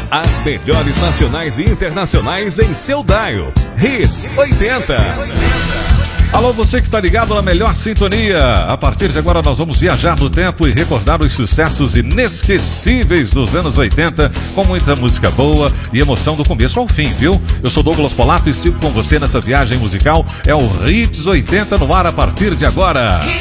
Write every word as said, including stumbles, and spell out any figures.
As melhores nacionais e internacionais em seu dial. Hits oitenta. Alô, você que está ligado na melhor sintonia. A partir de agora nós vamos viajar no tempo e recordar os sucessos inesquecíveis dos anos oitenta, com muita música boa e emoção do começo ao fim, viu? Eu sou Douglas Polato e sigo com você nessa viagem musical. É o Hits oitenta no ar a partir de agora.